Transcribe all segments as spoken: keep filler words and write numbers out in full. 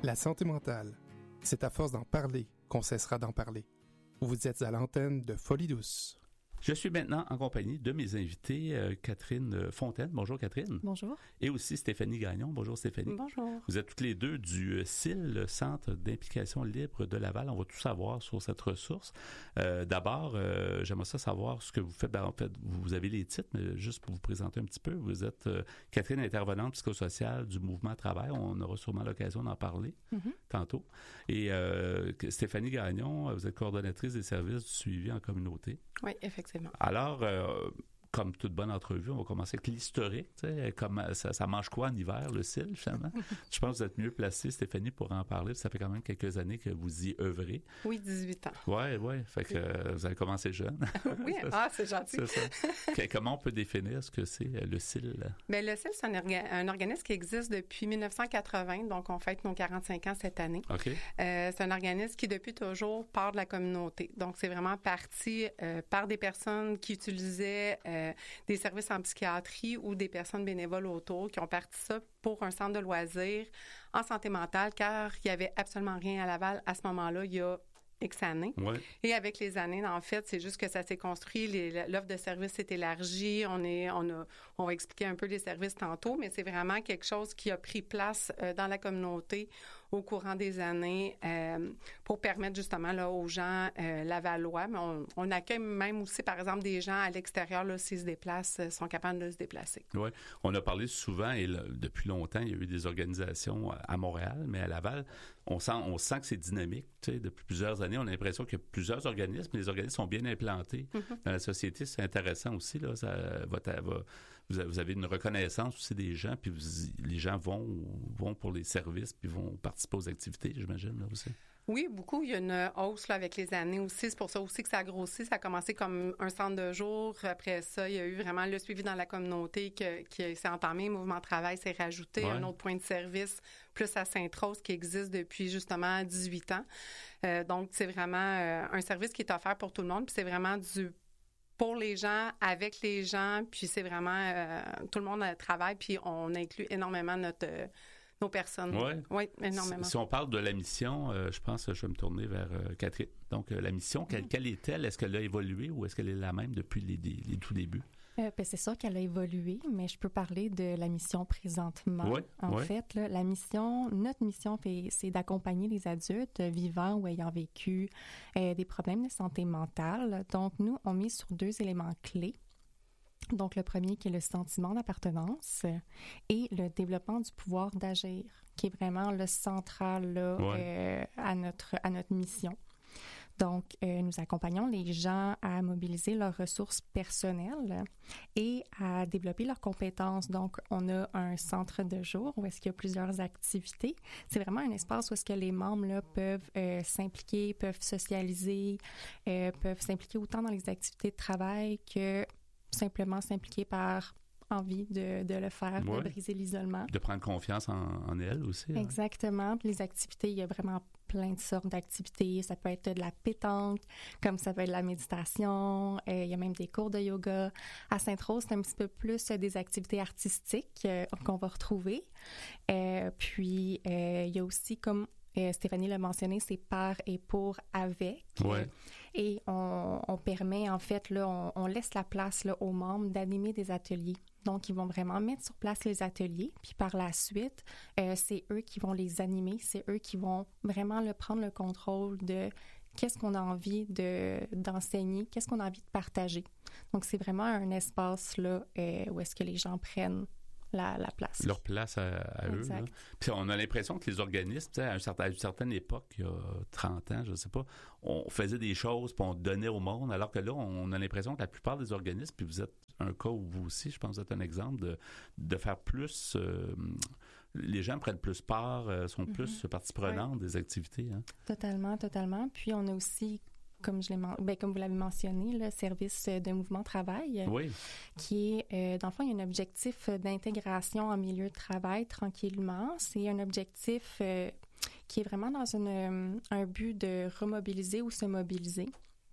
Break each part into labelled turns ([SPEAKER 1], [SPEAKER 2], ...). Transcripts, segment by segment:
[SPEAKER 1] La santé mentale, c'est à force d'en parler qu'on cessera d'en parler. Vous êtes à l'antenne de Folie douce.
[SPEAKER 2] Je suis maintenant en compagnie de mes invités, euh, Catherine Fontaine. Bonjour Catherine.
[SPEAKER 3] Bonjour.
[SPEAKER 2] Et aussi Stéphanie Gagnon. Bonjour Stéphanie.
[SPEAKER 3] Bonjour.
[SPEAKER 2] Vous êtes toutes les deux du C I L, le Centre d'implication libre de Laval. On va tout savoir sur cette ressource. Euh, d'abord, euh, j'aimerais ça savoir ce que vous faites. Ben, en fait, vous avez les titres, mais juste pour vous présenter un petit peu. Vous êtes euh, Catherine, intervenante psychosociale du mouvement Travail. On aura sûrement l'occasion d'en parler mm-hmm. tantôt. Et euh, Stéphanie Gagnon, vous êtes coordonnatrice des services du suivi en communauté.
[SPEAKER 3] Oui, effectivement.
[SPEAKER 2] Alors, euh, comme toute bonne entrevue, on va commencer avec l'historique. Tu sais, comme ça, ça mange quoi en hiver, le C I L, finalement? Je pense que vous êtes mieux placée, Stéphanie, pour en parler. Ça fait quand même quelques années que vous y œuvrez.
[SPEAKER 3] Oui, dix-huit ans.
[SPEAKER 2] Oui, oui. Fait que euh, vous avez commencé jeune.
[SPEAKER 3] Oui, ah, c'est gentil.
[SPEAKER 2] C'est ça. Comment on peut définir ce que c'est, le C I L?
[SPEAKER 3] Bien, le C I L, c'est un, orga- un organisme qui existe depuis dix-neuf cent quatre-vingts, donc on fête nos quarante-cinq ans cette année.
[SPEAKER 2] OK.
[SPEAKER 3] Euh, c'est un organisme qui, depuis toujours, part de la communauté. Donc, c'est vraiment parti euh, par des personnes qui utilisaient euh, des services en psychiatrie ou des personnes bénévoles autour qui ont parti ça pour un centre de loisirs en santé mentale, car il n'y avait absolument rien à Laval à ce moment-là, il y a X années.
[SPEAKER 2] Ouais.
[SPEAKER 3] Et avec les années, en fait, c'est juste que ça s'est construit, les, l'offre de services s'est élargie, on est, on a, on va expliquer un peu les services tantôt, mais c'est vraiment quelque chose qui a pris place euh, dans la communauté au courant des années euh, pour permettre justement là aux gens euh, lavallois, mais on, on accueille même aussi, par exemple, des gens à l'extérieur, là, s'ils se déplacent, euh, sont capables de se déplacer.
[SPEAKER 2] Oui, on a parlé souvent, et là, depuis longtemps, il y a eu des organisations à Montréal, mais à Laval, on sent, on sent que c'est dynamique, tu sais, depuis plusieurs années. On a l'impression qu'il y a plusieurs organismes. Les organismes sont bien implantés mm-hmm. dans la société. C'est intéressant aussi. Là, ça va, va, vous avez une reconnaissance aussi des gens, puis vous, les gens vont, vont pour les services, puis vont participer aux activités, j'imagine, là aussi.
[SPEAKER 3] Oui, beaucoup. Il y a une hausse là, avec les années aussi. C'est pour ça aussi que ça a grossi. Ça a commencé comme un centre de jour. Après ça, il y a eu vraiment le suivi dans la communauté que, qui s'est entamé. Le mouvement travail s'est rajouté. Ouais. Un autre point de service, plus à Sainte-Rose, qui existe depuis justement dix-huit ans. Euh, donc, c'est vraiment euh, un service qui est offert pour tout le monde. Puis c'est vraiment du pour les gens, avec les gens. Puis c'est vraiment euh, tout le monde travaille. Puis on inclut énormément notre... Euh, nos personnes.
[SPEAKER 2] Oui,
[SPEAKER 3] oui, énormément.
[SPEAKER 2] Si, si on parle de la mission, euh, je pense que je vais me tourner vers euh, Catherine. Donc, euh, la mission, quelle, quelle est-elle? Est-ce qu'elle a évolué ou est-ce qu'elle est la même depuis les, les, les tout débuts?
[SPEAKER 4] Euh, ben c'est sûr qu'elle a évolué, mais je peux parler de la mission présentement.
[SPEAKER 2] Oui,
[SPEAKER 4] en
[SPEAKER 2] oui.
[SPEAKER 4] fait, là, la mission, notre mission, c'est d'accompagner les adultes vivant ou ayant vécu euh, des problèmes de santé mentale. Donc, nous, on mise sur deux éléments clés. Donc, le premier qui est le sentiment d'appartenance et le développement du pouvoir d'agir, qui est vraiment le central là,
[SPEAKER 2] ouais.
[SPEAKER 4] euh, à notre à notre mission. Donc, euh, nous accompagnons les gens à mobiliser leurs ressources personnelles et à développer leurs compétences. Donc, on a un centre de jour où est-ce qu'il y a plusieurs activités. C'est vraiment un espace où est-ce que les membres là, peuvent euh, s'impliquer, peuvent socialiser, euh, peuvent s'impliquer autant dans les activités de travail que simplement s'impliquer par envie de, de le faire, ouais. de briser l'isolement.
[SPEAKER 2] De prendre confiance en, en elle aussi. Hein?
[SPEAKER 4] Exactement. Puis les activités, il y a vraiment plein de sortes d'activités. Ça peut être de la pétanque, comme ça peut être de la méditation. Euh, il y a même des cours de yoga. À Sainte-Rose, c'est un petit peu plus euh, des activités artistiques euh, qu'on va retrouver. Euh, puis, euh, il y a aussi comme Euh, Stéphanie l'a mentionné, c'est par et pour avec.
[SPEAKER 2] Ouais.
[SPEAKER 4] Et on, on permet, en fait, là, on, on laisse la place là, aux membres d'animer des ateliers. Donc, ils vont vraiment mettre sur place les ateliers. Puis par la suite, euh, c'est eux qui vont les animer. C'est eux qui vont vraiment là, prendre le contrôle de qu'est-ce qu'on a envie de, d'enseigner, qu'est-ce qu'on a envie de partager. Donc, c'est vraiment un espace là, euh, où est-ce que les gens prennent La, la place.
[SPEAKER 2] Leur place à, à eux. Là. Puis on a l'impression que les organismes, à, un certain, à une certaine époque, il y a trente ans, je ne sais pas, on faisait des choses puis on donnait au monde, alors que là, on a l'impression que la plupart des organismes, puis vous êtes un cas où vous aussi, je pense que vous êtes un exemple, de, de faire plus... Euh, les gens prennent plus part, euh, sont plus mm-hmm. partie prenante oui. des activités. Hein.
[SPEAKER 4] Totalement, totalement. Puis on a aussi... Comme, je l'ai, ben, comme vous l'avez mentionné, le service de mouvement travail,
[SPEAKER 2] oui.
[SPEAKER 4] qui est, euh, dans le fond, il y a un objectif d'intégration en milieu de travail tranquillement. C'est un objectif euh, qui est vraiment dans une, un but de remobiliser ou se mobiliser.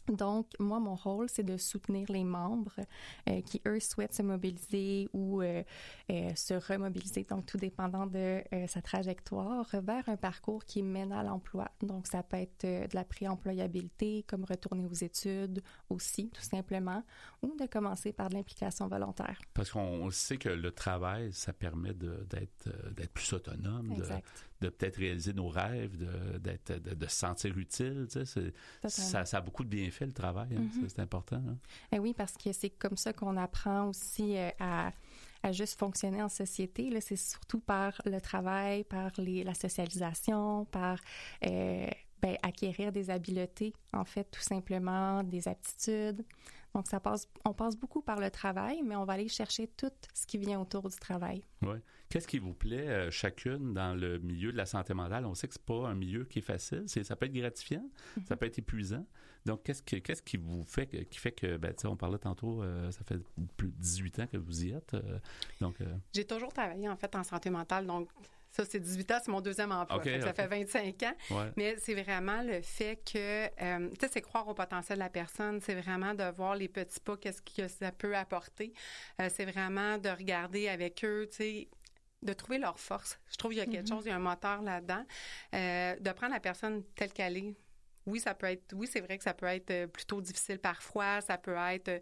[SPEAKER 4] Donc, moi, mon rôle, c'est de soutenir les membres euh, qui, eux, souhaitent se mobiliser ou euh, euh, se remobiliser, donc tout dépendant de euh, sa trajectoire, vers un parcours qui mène à l'emploi. Donc, ça peut être euh, de la pré-employabilité, comme retourner aux études aussi, tout simplement, ou de commencer par de l'implication volontaire.
[SPEAKER 2] Parce qu'on sait que le travail, ça permet de, d'être, d'être plus autonome, de, de peut-être réaliser nos rêves, de, d'être, de, de se sentir utile. Tu sais, c'est, ça, ça a beaucoup de bienfaits, le travail. Hein, mm-hmm. c'est, c'est important. Hein?
[SPEAKER 4] Et oui, parce que c'est comme ça qu'on apprend aussi euh, à, à juste fonctionner en société. Là, c'est surtout par le travail, par les, la socialisation, par euh, ben, acquérir des habiletés, en fait, tout simplement, des aptitudes. Donc, ça passe, on passe beaucoup par le travail, mais on va aller chercher tout ce qui vient autour du travail.
[SPEAKER 2] Oui. Qu'est-ce qui vous plaît, euh, chacune, dans le milieu de la santé mentale? On sait que c'est pas un milieu qui est facile. C'est, ça peut être gratifiant, mm-hmm. ça peut être épuisant. Donc, qu'est-ce, que, qu'est-ce qui vous fait, qui fait que, ben, tu sais, on parlait tantôt, euh, ça fait plus de dix-huit ans que vous y êtes. Euh, donc, euh...
[SPEAKER 3] J'ai toujours travaillé, en fait, en santé mentale. Donc, ça, c'est dix-huit ans, c'est mon deuxième emploi.
[SPEAKER 2] Okay,
[SPEAKER 3] fait
[SPEAKER 2] okay.
[SPEAKER 3] Ça fait vingt-cinq ans.
[SPEAKER 2] Ouais.
[SPEAKER 3] Mais c'est vraiment le fait que, euh, tu sais, c'est croire au potentiel de la personne. C'est vraiment de voir les petits pas, qu'est-ce que ça peut apporter. Euh, c'est vraiment de regarder avec eux, tu sais, de trouver leur force. Je trouve qu'il y a quelque mm-hmm. chose, il y a un moteur là-dedans. Euh, de prendre la personne telle qu'elle est. Oui, ça peut être, oui, c'est vrai que ça peut être plutôt difficile parfois. Ça peut être,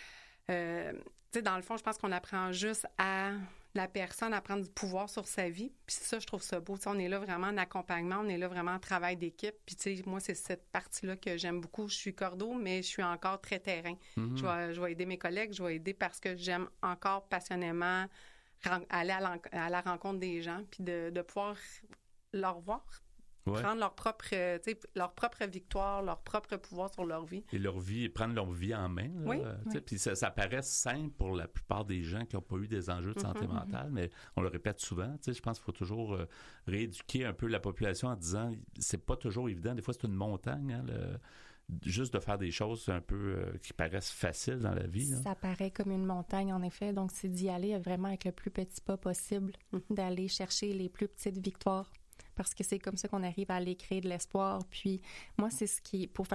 [SPEAKER 3] euh, tu sais, dans le fond, je pense qu'on apprend juste à la personne à prendre du pouvoir sur sa vie. Puis ça, je trouve ça beau. T'sais, on est là vraiment en accompagnement, on est là vraiment en travail d'équipe. Puis tu sais, moi, c'est cette partie-là que j'aime beaucoup. Je suis cordeau, mais je suis encore très terrain. Mm-hmm. Je vais, je vais aider mes collègues, je vais aider parce que j'aime encore passionnément aller à, à la rencontre des gens, puis de, de pouvoir leur voir. Ouais. Prendre leur propre, euh, leur propre victoire, leur propre pouvoir sur leur vie.
[SPEAKER 2] Et leur vie, prendre leur vie en main. Là,
[SPEAKER 3] oui.
[SPEAKER 2] Euh,
[SPEAKER 3] oui.
[SPEAKER 2] Puis ça, ça paraît simple pour la plupart des gens qui n'ont pas eu des enjeux de santé mm-hmm. mentale, mais on le répète souvent. Je pense qu'il faut toujours euh, rééduquer un peu la population en disant c'est pas toujours évident. Des fois, c'est une montagne. Hein, le, juste de faire des choses un peu euh, qui paraissent faciles dans la vie. Là.
[SPEAKER 4] Ça paraît comme une montagne, en effet. Donc, c'est d'y aller vraiment avec le plus petit pas possible, mm-hmm. d'aller chercher les plus petites victoires. Parce que c'est comme ça qu'on arrive à aller créer de l'espoir. Puis moi, c'est ce qui, pour faire